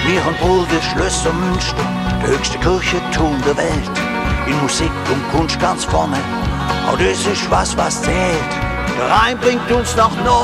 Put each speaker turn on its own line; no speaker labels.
Wir haben Brüder, Schlösser, Münster, der höchste Kirchenturm der Welt. In Musik und Kunst ganz vorne, auch das ist was zählt. Der Rhein bringt uns nach Norden.